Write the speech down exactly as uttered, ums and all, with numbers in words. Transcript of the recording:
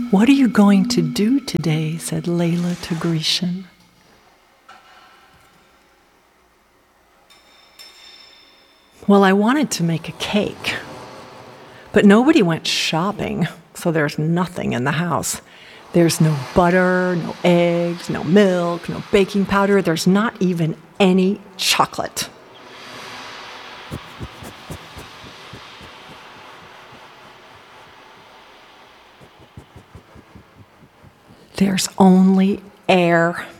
"What are you going to do today?" said Layla to Grecian. "Well, I wanted to make a cake, but nobody went shopping, so there's nothing in the house. There's no butter, no eggs, no milk, no baking powder. There's not even any chocolate." "There's only air,"